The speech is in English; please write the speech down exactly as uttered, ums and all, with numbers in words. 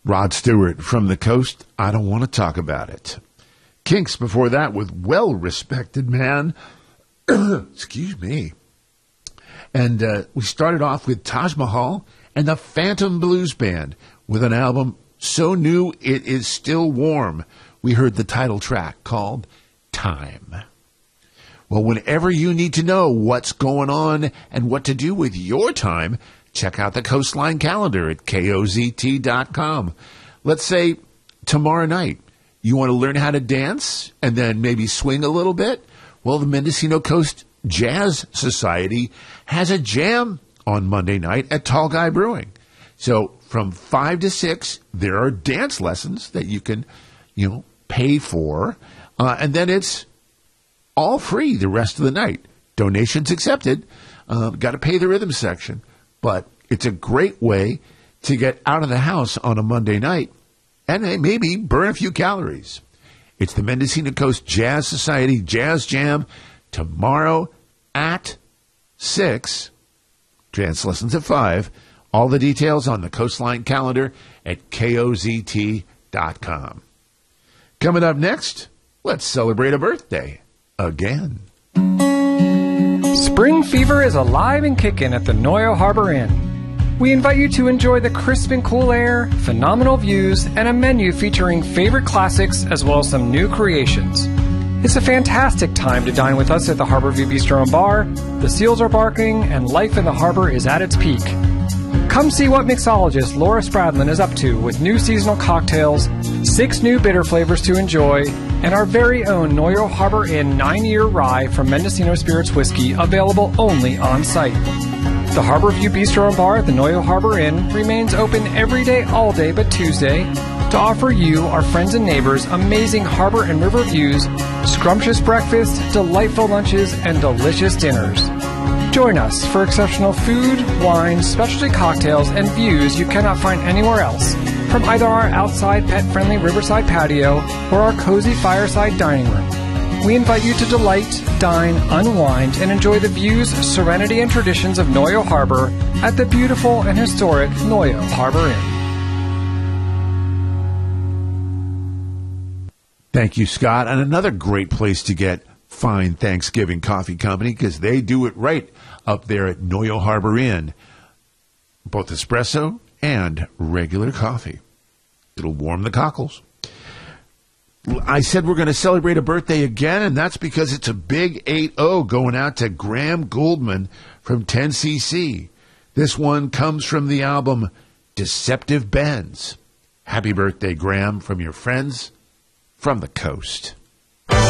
Rod Stewart from the Coast, I Don't Want to Talk About It. Kinks before that with Well-Respected Man. Excuse me. And uh, we started off with Taj Mahal and the Phantom Blues Band with an album so new it is still warm. We heard the title track called Time. Well, whenever you need to know what's going on and what to do with your time, check out the Coastline calendar at K O Z T dot com. Let's say tomorrow night you want to learn how to dance and then maybe swing a little bit. Well, the Mendocino Coast Jazz Society has a jam on Monday night at Tall Guy Brewing. So from five to six, there are dance lessons that you can, you know, pay for. Uh, and then it's all free the rest of the night. Donations accepted. Uh, got to pay the rhythm section. But it's a great way to get out of the house on a Monday night and maybe burn a few calories. It's the Mendocino Coast Jazz Society Jazz Jam tomorrow at six. Dance lessons at five. All the details on the Coastline calendar at K O Z T dot com. Coming up next, let's celebrate a birthday again. Spring fever is alive and kicking at the Noyo Harbor Inn. We invite you to enjoy the crisp and cool air, phenomenal views, and a menu featuring favorite classics as well as some new creations. It's a fantastic time to dine with us at the Harborview Bistro and Bar. The seals are barking and life in the harbor is at its peak. Come see what mixologist Laura Spradlin is up to with new seasonal cocktails, six new bitter flavors to enjoy, and our very own Noyo Harbor Inn nine-year rye from Mendocino Spirits Whiskey available only on site. The Harborview Bistro and Bar at the Noyo Harbor Inn remains open every day, all day but Tuesday, to offer you, our friends and neighbors, amazing harbor and river views, scrumptious breakfasts, delightful lunches, and delicious dinners. Join us for exceptional food, wine, specialty cocktails, and views you cannot find anywhere else, from either our outside pet-friendly riverside patio or our cozy fireside dining room. We invite you to delight, dine, unwind, and enjoy the views, serenity, and traditions of Noyo Harbor at the beautiful and historic Noyo Harbor Inn. Thank you, Scott. And another great place to get fine Thanksgiving coffee company, because they do it right up there at Noyo Harbor Inn. Both espresso and regular coffee. It'll warm the cockles. I said we're going to celebrate a birthday again, and that's because it's a big eight oh going out to Graham Gouldman from ten C C. This one comes from the album Deceptive Bends. Happy birthday, Graham, from your friends from the coast.